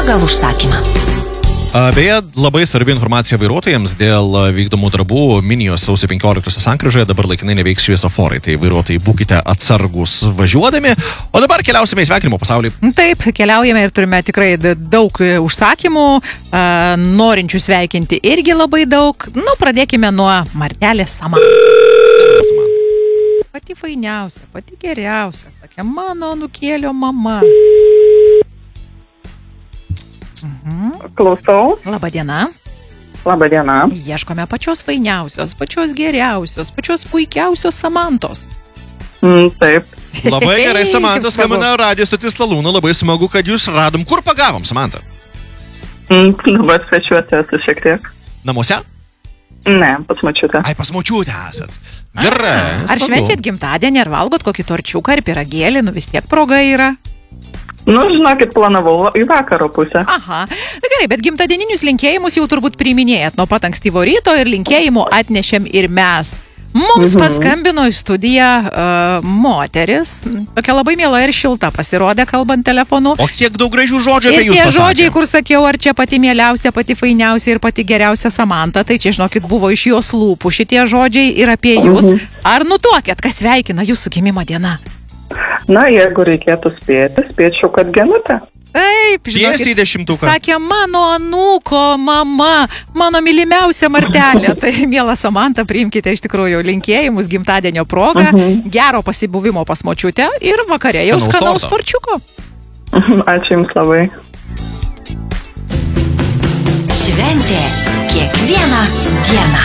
pagal užsakymą. Beje, labai svarbi informacija vairuotojams dėl vykdomų darbų Minijos sausio 15 sankryžoje dabar laikinai neveiks šviesoforai, tai vairuotojai būkite atsargus važiuodami. O dabar keliausime į sveikinimo pasaulį. Taip, keliaujame ir turime tikrai daug užsakymų, norinčių sveikinti irgi labai daug. Pradėkime nuo Martelės Samantos. Pati fainiausia, pati geriausia, sakė mano nukėlio mama. Klausau. Labadiena. Labadiena. Ieškome pačios fainiausios, pačios geriausios, pačios puikiausios Samantos. Taip. Labai gerai, Samanta Kaip smagu. skambina radijo stotis Lalūna, labai smagu, kad jūs radom. Kur pagavom, Samanta? Dabar svečiuosi esu šiek tiek. Namuose? Ne, pas močiutę. Ai, pas močiutę esat. Gerai. Ar švenčiat gimtadienį, ar valgot kokį torčiuką, ar piragėlį, vis tiek proga yra? Žinokit, planavau į vakaro pusę. Aha, gerai, bet gimtadieninius linkėjimus jau turbūt priiminėjat nuo pat ankstyvo ryto ir linkėjimų atnešėm ir mes. Mums paskambino į studiją moteris, tokia labai miela ir šilta pasirodė kalbant telefonu. O kiek daug gražių žodžių apie Ir jūs tie pasakė. žodžiai, kur sakiau, ar čia pati mieliausia, pati fainiausia ir pati geriausia Samanta, tai čia, žinokit, buvo iš jos lūpų šitie žodžiai ir apie jūs. Ar nutuokėt, kas sveikina jūsų gimimo diena? Jeigu reikėtų spėti, spėčiau, kad Genutė. Taip, Tiesiai į 10. Sakė, mano anūko mama, mano mylimiausia Martelė. Tai, miela Samanta, priimkite iš tikrųjų linkėjimus gimtadienio progą, gero pasibuvimo pas močiutę ir vakare jau skanaus torčiuko. Ačiū Jums labai. Šventė kiekvieną dieną.